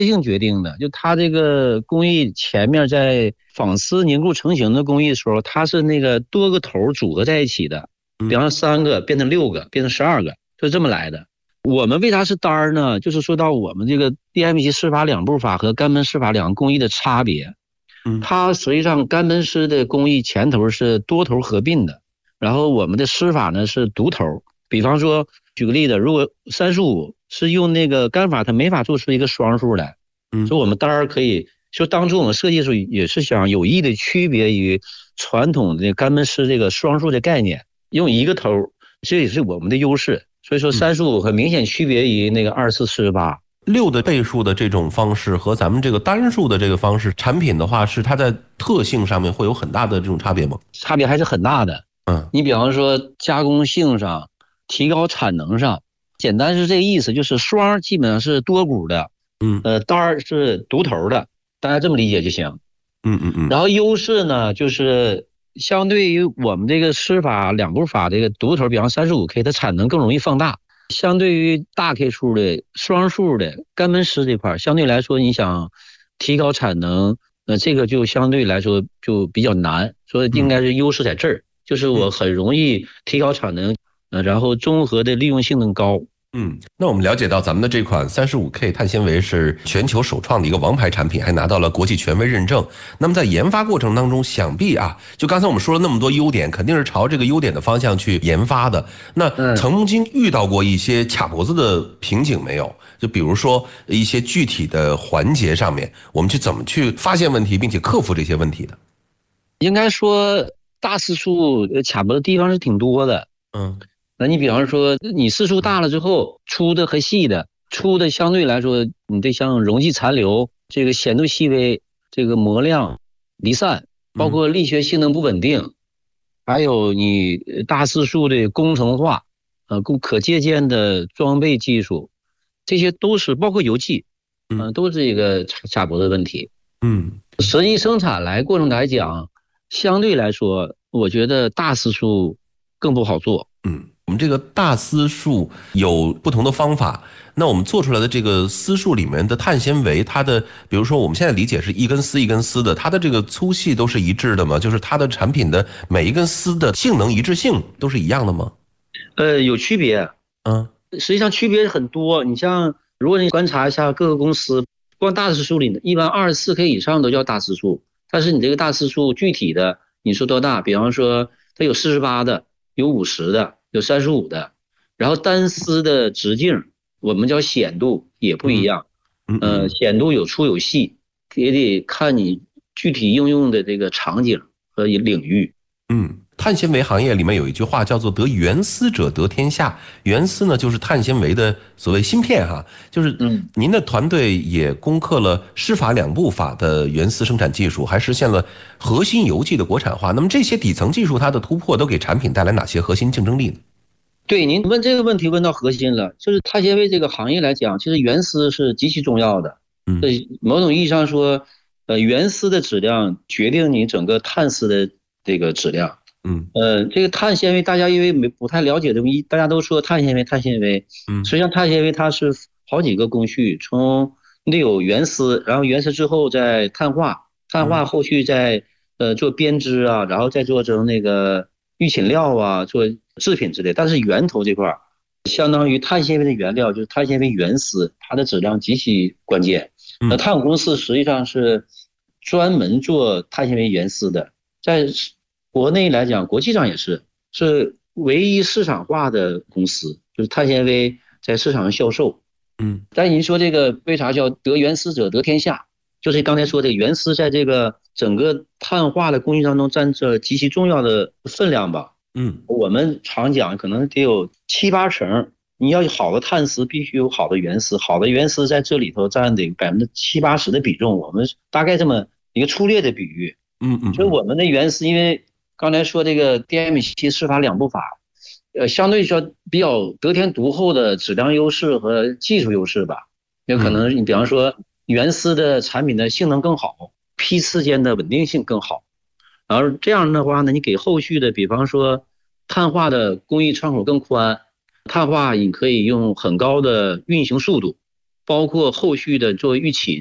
性决定的，就它这个工艺前面在纺丝凝固成型的工艺的时候，它是那个多个头组合在一起的，比方说3个变成6个，变成12个，就这么来的。我们为啥是单儿呢？就是说到我们这个 DMC 施法两步法和干门施法两个工艺的差别。它实际上干门施的工艺前头是多头合并的，然后我们的施法呢是独头。比方说举个例子，如果35是用那个干法，它没法做出一个双数来，所以我们单儿可以。就当初我们设计的时候也是想有意的区别于传统的干门施这个双数的概念，用一个头，这也是我们的优势。所以说35很明显区别于那个24、48。6 的倍数的这种方式和咱们这个单数的这个方式，产品的话是它在特性上面会有很大的这种差别吗？ 差别还是很大的。你比方说加工性上、提高产能上，简单是这个意思，就是双基本上是多股的，单是独头的，大家这么理解就行。然后优势呢，就是相对于我们这个施法两步法这个独头，比方 35K， 它产能更容易放大。相对于大 K 数的双数的干门施这块，相对来说你想提高产能，这个就相对来说就比较难，所以应该是优势在这儿，就是我很容易提高产能，然后综合的利用性能高。 那我们了解到咱们的这款 35K 碳纤维是全球首创的一个王牌产品，还拿到了国际权威认证。那么在研发过程当中，想必就刚才我们说了那么多优点，肯定是朝这个优点的方向去研发的。那曾经遇到过一些卡脖子的瓶颈没有？就比如说一些具体的环节上面，我们怎么去发现问题，并且克服这些问题的？ 应该说大次数卡脖的地方是挺多的。那你比方说你次数大了之后，粗的和细的，粗的相对来说你得像溶剂残留，这个显度细微，这个模量离散，包括力学性能不稳定，还有你大次数的工程化，可借鉴的装备技术，这些都是包括油气，都是一个卡脖的问题。实际生产过程来讲，相对来说我觉得大次数更不好做。 我们这个大丝数有不同的方法，那我们做出来的这个丝数里面的碳纤维，它的比如说我们现在理解是一根丝一根丝的，它的这个粗细都是一致的吗？就是它的产品的每一根丝的性能一致性都是一样的吗？ 有区别。实际上区别很多。你像如果你观察一下各个公司，光大次数里呢，一般24K 以上都叫大次数，但是你这个大次数具体的你说多大，比方说它有48的，有50的，有35的，然后单丝的直径我们叫显度也不一样。显度有粗有细，也得看你具体应用的这个场景和领域。 碳纤维行业里面有一句话叫做得原丝者得天下。原丝呢就是碳纤维的所谓芯片就是您的团队也攻克了施法两步法的原丝生产技术，还实现了核心油剂的国产化。那么这些底层技术它的突破都给产品带来哪些核心竞争力呢？ 对，您问这个问题问到核心了，就是碳纤维这个行业来讲，其实原丝是极其重要的。某种意义上说，原丝的质量决定你整个碳丝的这个质量。这个碳纤维大家因为不太了解的，大家都说碳纤维。实际上碳纤维它是好几个工序，你得有原丝，然后原丝之后再碳化，后续再做编织然后再做成那个预寝料做制品之类。但是源头这块相当于碳纤维的原料就是碳纤维原丝，它的质量极其关键。那碳股公司实际上是专门做碳纤维原丝的，在国内来讲，国际上也是唯一市场化的公司，就是碳纤维在市场上销售。但您说这个为啥叫得原丝者得天下，就是刚才说的原丝在这个整个碳化的工艺当中占着极其重要的分量吧。我们常讲可能得有7、8成，你要有好的碳丝必须有好的原丝，好的原丝在这里头占得70、80%的比重，我们大概这么一个粗略的比喻。所以我们的原丝因为刚才说这个 DMC 施法两步法，相对说比较得天独厚的质量优势和技术优势吧。有可能你比方说原丝的产品的性能更好，批次间的稳定性更好，然后这样的话呢，你给后续的比方说碳化的工艺窗口更宽，碳化你可以用很高的运行速度， 包括后续的做预期。